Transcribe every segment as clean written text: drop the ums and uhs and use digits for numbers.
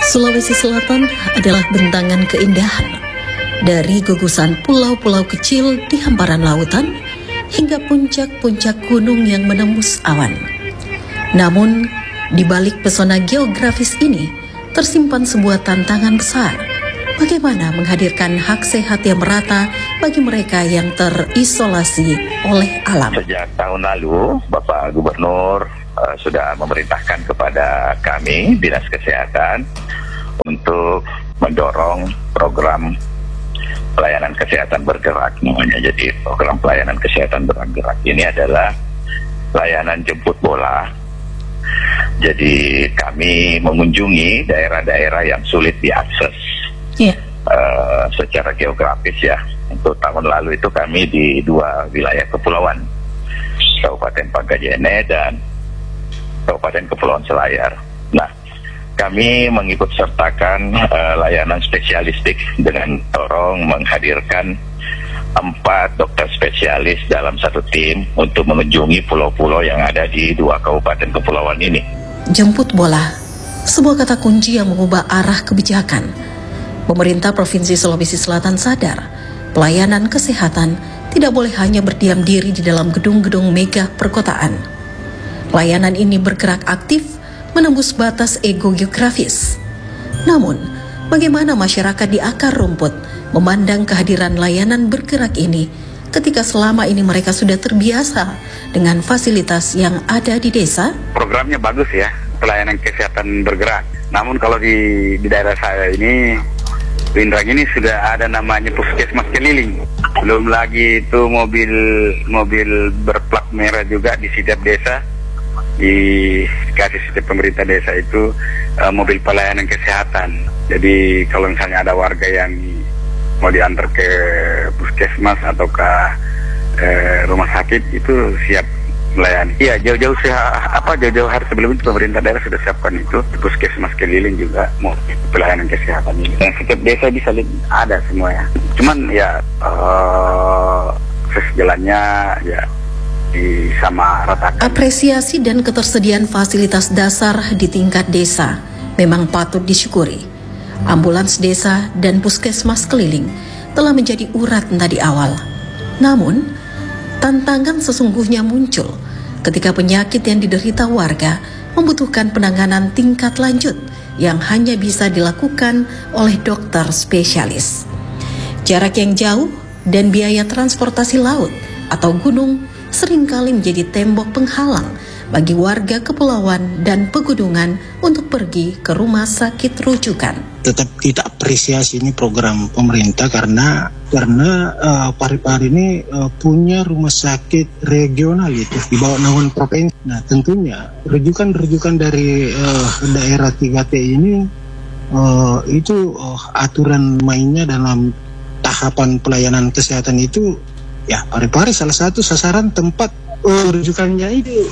Sulawesi Selatan adalah bentangan keindahan, dari gugusan pulau-pulau kecil di hamparan lautan hingga puncak-puncak gunung yang menembus awan. Namun, di balik pesona geografis ini tersimpan sebuah tantangan besar. Bagaimana menghadirkan hak sehat yang merata bagi mereka yang terisolasi oleh alam? Sejak tahun lalu, Bapak Gubernur sudah memerintahkan kepada kami, Dinas Kesehatan, untuk mendorong program pelayanan kesehatan bergerak namanya. Jadi program pelayanan kesehatan bergerak ini adalah layanan jemput bola. Jadi kami mengunjungi daerah-daerah yang sulit diakses secara geografis ya. Untuk tahun lalu itu kami di 2 wilayah kepulauan, Kabupaten Pangkajene dan Kabupaten Kepulauan Selayar. Nah, kami mengikut sertakan layanan spesialistik dengan dorong menghadirkan 4 dokter spesialis dalam satu tim untuk mengunjungi pulau-pulau yang ada di 2 kabupaten kepulauan ini. Jemput bola, sebuah kata kunci yang mengubah arah kebijakan. Pemerintah Provinsi Sulawesi Selatan sadar, pelayanan kesehatan tidak boleh hanya berdiam diri di dalam gedung-gedung mega perkotaan. Layanan ini bergerak aktif menembus batas ego geografis. Namun, bagaimana masyarakat di akar rumput memandang kehadiran layanan bergerak ini ketika selama ini mereka sudah terbiasa dengan fasilitas yang ada di desa? Programnya bagus ya, pelayanan kesehatan bergerak. Namun kalau di daerah saya ini, Pindrang ini sudah ada namanya puskesmas keliling. Belum lagi itu mobil berplat merah juga di setiap desa. Dikasih setiap pemerintah desa itu mobil pelayanan kesehatan. Jadi kalau misalnya ada warga yang mau diantar ke puskesmas atau ke rumah sakit itu siap melayani. Iya, jauh-jauh hari sebelum itu pemerintah daerah sudah siapkan itu di puskesmas keliling juga mau pelayanan kesehatan ini. Dan setiap desa bisa ada semua ya. Cuman ya jalannya ya sama rata. Apresiasi dan ketersediaan fasilitas dasar di tingkat desa memang patut disyukuri. Ambulans desa dan puskesmas keliling telah menjadi urat nadi awal. Namun, tantangan sesungguhnya muncul ketika penyakit yang diderita warga membutuhkan penanganan tingkat lanjut yang hanya bisa dilakukan oleh dokter spesialis. Jarak yang jauh dan biaya transportasi laut atau gunung seringkali menjadi tembok penghalang bagi warga kepulauan dan pegunungan untuk pergi ke rumah sakit rujukan. Tetap kita apresiasi ini program pemerintah karena Parepare ini punya rumah sakit regional itu di bawah naungan provinsi. Nah, tentunya rujukan dari daerah 3T ini itu aturan mainnya dalam tahapan pelayanan kesehatan itu. Ya, Parepare salah satu sasaran tempat rujukannya itu.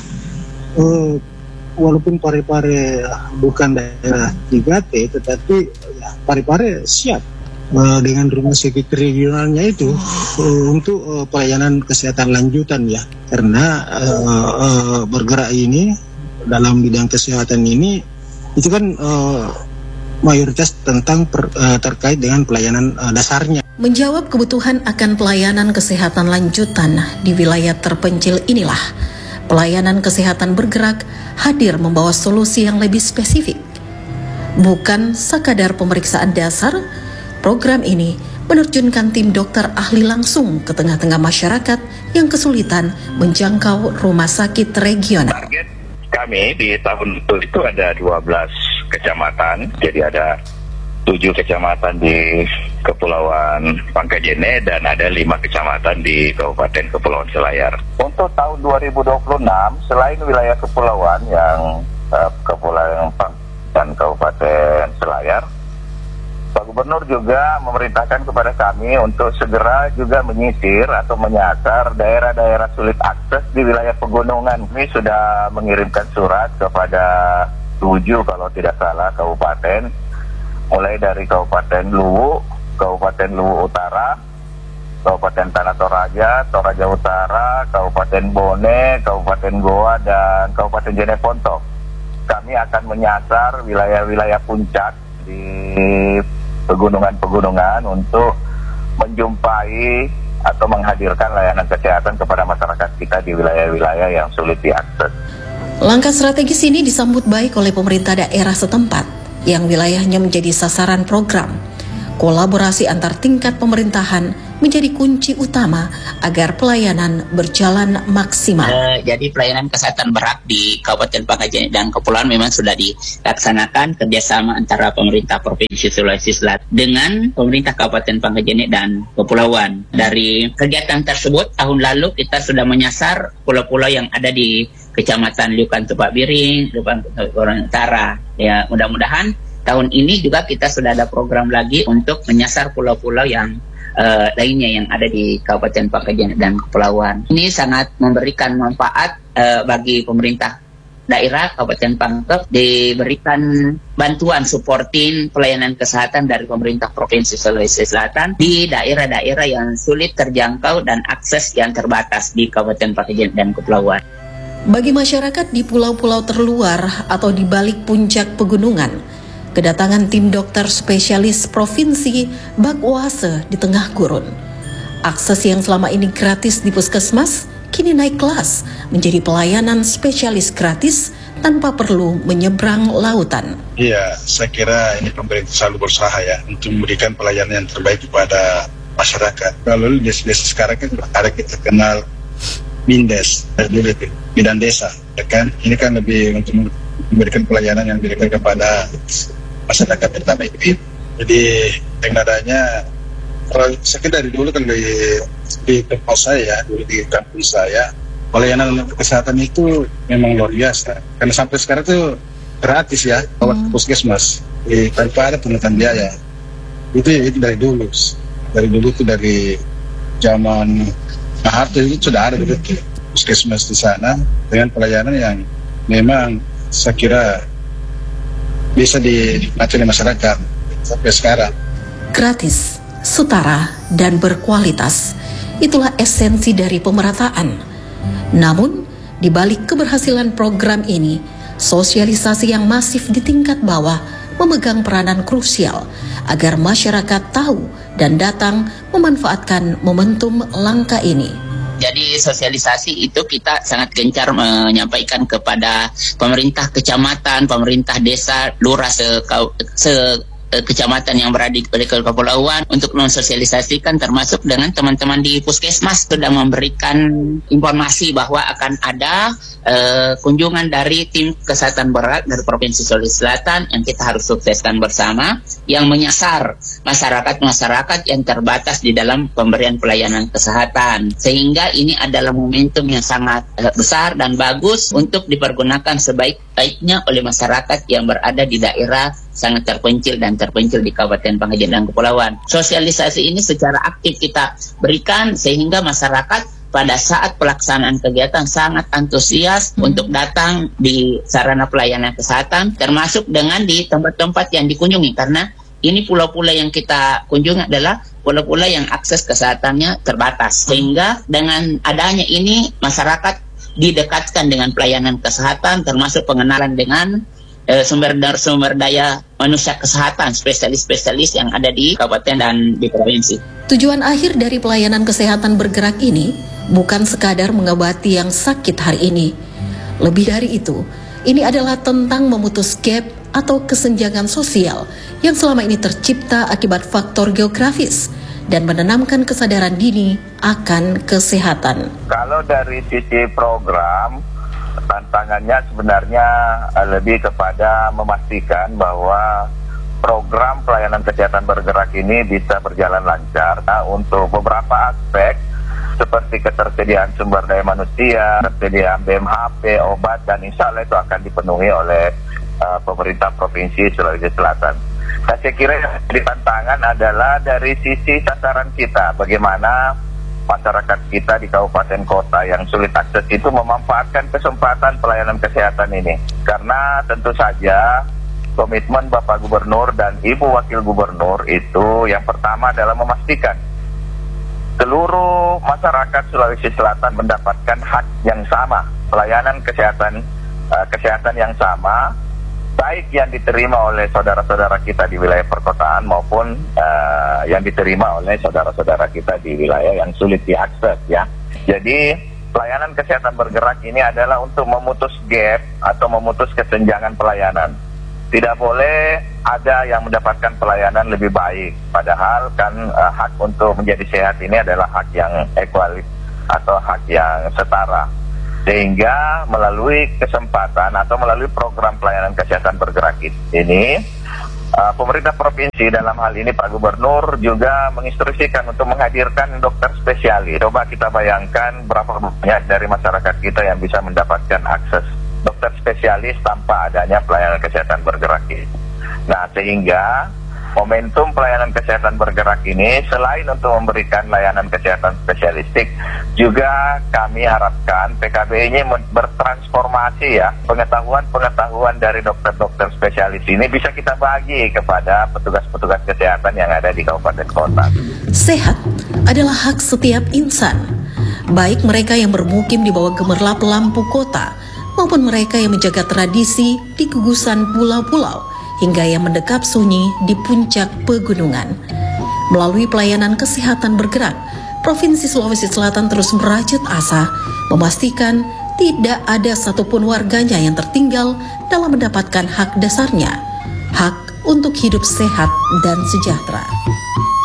Walaupun Parepare bukan daerah 3T, tetapi ya, Parepare siap dengan rumah sakit regionalnya itu untuk pelayanan kesehatan lanjutan ya. Karena bergerak ini dalam bidang kesehatan ini itu kan mayoritas tentang terkait dengan pelayanan dasarnya. Menjawab kebutuhan akan pelayanan kesehatan lanjutan di wilayah terpencil inilah, pelayanan kesehatan bergerak hadir membawa solusi yang lebih spesifik. Bukan sekadar pemeriksaan dasar, program ini menerjunkan tim dokter ahli langsung ke tengah-tengah masyarakat yang kesulitan menjangkau rumah sakit regional. Target kami di tahun itu ada 12 kecamatan, jadi ada 7 kecamatan di Kepulauan Pangkajene dan ada 5 kecamatan di Kabupaten Kepulauan Selayar. Untuk tahun 2026, selain wilayah kepulauan yang Kepulauan dan Kabupaten Selayar, Pak Gubernur juga memerintahkan kepada kami untuk segera juga menyisir atau menyasar daerah-daerah sulit akses di wilayah pegunungan. Kami sudah mengirimkan surat kepada 7 kalau tidak salah kabupaten, mulai dari Kabupaten Luwu, Kabupaten Luwu Utara, Kabupaten Tanah Toraja, Toraja Utara, Kabupaten Bone, Kabupaten Goa, dan Kabupaten Jeneponto. Kami akan menyasar wilayah-wilayah puncak di pegunungan-pegunungan untuk menjumpai atau menghadirkan layanan kesehatan kepada masyarakat kita di wilayah-wilayah yang sulit diakses. Langkah strategis ini disambut baik oleh pemerintah daerah setempat yang wilayahnya menjadi sasaran program. Kolaborasi antar tingkat pemerintahan menjadi kunci utama agar pelayanan berjalan maksimal. Jadi pelayanan kesehatan berat di Kabupaten Pangkajene dan Kepulauan memang sudah dilaksanakan kerjasama antara pemerintah Provinsi Sulawesi Selatan dengan pemerintah Kabupaten Pangkajene dan Kepulauan. Dari kegiatan tersebut tahun lalu kita sudah menyasar pulau-pulau yang ada di Kecamatan Liukan Tupak Biring, Liukan Tupak Utara. Ya, mudah-mudahan tahun ini juga kita sudah ada program lagi untuk menyasar pulau-pulau yang lainnya yang ada di Kabupaten Pangkajene dan Kepulauan. Ini sangat memberikan manfaat bagi pemerintah daerah Kabupaten Pangkep, diberikan bantuan supporting pelayanan kesehatan dari pemerintah Provinsi Sulawesi Selatan di daerah-daerah yang sulit terjangkau dan akses yang terbatas di Kabupaten Pangkajene dan Kepulauan. Bagi masyarakat di pulau-pulau terluar atau di balik puncak pegunungan, kedatangan tim dokter spesialis provinsi bak oase di tengah gurun. Akses yang selama ini gratis di puskesmas kini naik kelas menjadi pelayanan spesialis gratis tanpa perlu menyeberang lautan. Iya, saya kira ini pemerintah selalu berusaha ya untuk memberikan pelayanan yang terbaik kepada masyarakat. Kalau di desa sekarang kan ada kita kenal BINDES, Bidan Desa, ya kan? Ini kan lebih untuk memberikan pelayanan yang diberikan kepada masyarakat terutama ibu. Jadi dengan adanya, saya kira dari dulu kan di tempat saya, dulu di kampung saya, pelayanan kesehatan itu memang luar biasa. Karena sampai sekarang itu gratis ya, lewat puskesmas, tanpa ada pungutan biaya. Itu dari dulu itu dari zaman Maharto itu sudah ada gitu puskesmas di sana dengan pelayanan yang memang saya kira bisa dinikmati oleh masyarakat sampai sekarang. Gratis, setara, dan berkualitas. Itulah esensi dari pemerataan. Namun, di balik keberhasilan program ini, sosialisasi yang masif di tingkat bawah memegang peranan krusial agar masyarakat tahu dan datang memanfaatkan momentum langkah ini. Jadi sosialisasi itu kita sangat gencar menyampaikan kepada pemerintah kecamatan, pemerintah desa, lurah kecamatan yang berada di kepulauan untuk mensosialisasikan, termasuk dengan teman-teman di puskesmas sudah memberikan informasi bahwa akan ada kunjungan dari tim kesehatan berat dari Provinsi Sulawesi Selatan yang kita harus sukseskan bersama, yang menyasar masyarakat yang terbatas di dalam pemberian pelayanan kesehatan, sehingga ini adalah momentum yang sangat besar dan bagus untuk dipergunakan sebaik-baiknya oleh masyarakat yang berada di daerah sangat terpencil di Kabupaten Pangkajene dan Kepulauan. Sosialisasi ini secara aktif kita berikan sehingga masyarakat pada saat pelaksanaan kegiatan sangat antusias untuk datang di sarana pelayanan kesehatan, termasuk dengan di tempat-tempat yang dikunjungi, karena ini pulau-pulau yang kita kunjungi adalah pulau-pulau yang akses kesehatannya terbatas, sehingga dengan adanya ini masyarakat didekatkan dengan pelayanan kesehatan, termasuk pengenalan dengan sumber daya manusia kesehatan, spesialis-spesialis yang ada di kabupaten dan di provinsi. Tujuan akhir dari pelayanan kesehatan bergerak ini bukan sekadar mengobati yang sakit hari ini. Lebih dari itu, ini adalah tentang memutus gap atau kesenjangan sosial yang selama ini tercipta akibat faktor geografis dan menanamkan kesadaran dini akan kesehatan. Kalau dari sisi program, tantangannya sebenarnya lebih kepada memastikan bahwa program pelayanan kesehatan bergerak ini bisa berjalan lancar. Nah, untuk beberapa aspek seperti ketersediaan sumber daya manusia, ketersediaan BMHP, obat, dan insya Allah itu akan dipenuhi oleh pemerintah Provinsi Sulawesi Selatan. Nah, saya kira yang jadi tantangan adalah dari sisi sasaran kita, bagaimana masyarakat kita di kabupaten kota yang sulit akses itu memanfaatkan kesempatan pelayanan kesehatan ini. Karena tentu saja komitmen Bapak Gubernur dan Ibu Wakil Gubernur itu yang pertama adalah memastikan seluruh masyarakat Sulawesi Selatan mendapatkan hak yang sama, pelayanan kesehatan yang sama, baik yang diterima oleh saudara-saudara kita di wilayah perkotaan maupun yang diterima oleh saudara-saudara kita di wilayah yang sulit diakses ya. Jadi pelayanan kesehatan bergerak ini adalah untuk memutus gap atau memutus kesenjangan pelayanan. Tidak boleh ada yang mendapatkan pelayanan lebih baik, padahal kan hak untuk menjadi sehat ini adalah hak yang ekualis atau hak yang setara. Sehingga melalui kesempatan atau melalui program pelayanan kesehatan bergerak ini, pemerintah provinsi dalam hal ini Pak Gubernur juga menginstruksikan untuk menghadirkan dokter spesialis. Coba kita bayangkan berapa banyak dari masyarakat kita yang bisa mendapatkan akses dokter spesialis tanpa adanya pelayanan kesehatan bergerak ini. Nah, sehingga momentum pelayanan kesehatan bergerak ini selain untuk memberikan layanan kesehatan spesialistik, juga kami harapkan PKB ini bertransformasi ya, pengetahuan dari dokter-dokter spesialis ini bisa kita bagi kepada petugas-petugas kesehatan yang ada di kabupaten kota. Sehat adalah hak setiap insan, baik mereka yang bermukim di bawah gemerlap lampu kota maupun mereka yang menjaga tradisi di gugusan pulau-pulau hingga yang mendekap sunyi di puncak pegunungan. Melalui pelayanan kesehatan bergerak, Provinsi Sulawesi Selatan terus merajut asa memastikan tidak ada satupun warganya yang tertinggal dalam mendapatkan hak dasarnya, hak untuk hidup sehat dan sejahtera.